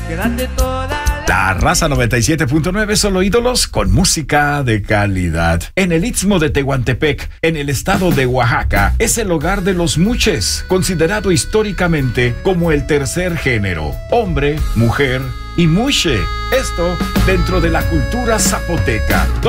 Quédate toda La Raza 97.9, solo ídolos con música de calidad. En el Istmo de Tehuantepec, en el estado de Oaxaca, es el hogar de los muches, considerado históricamente como el tercer género: hombre, mujer y muxe. Esto dentro de la cultura zapoteca.